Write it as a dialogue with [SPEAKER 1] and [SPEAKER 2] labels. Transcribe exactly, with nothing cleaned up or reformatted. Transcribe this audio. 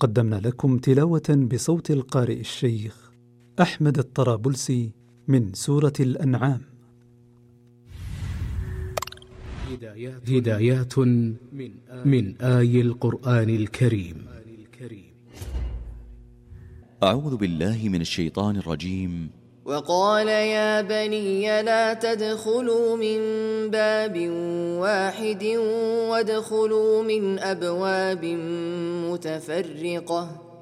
[SPEAKER 1] قدمنا لكم تلاوة بصوت القارئ الشيخ أحمد الطرابلسي من سورة الأنعام.
[SPEAKER 2] هدايات من آي القرآن الكريم.
[SPEAKER 3] أعوذ بالله من الشيطان الرجيم.
[SPEAKER 4] وقال يا بني لا تدخلوا من باب واحد وادخلوا من أبواب متفرقة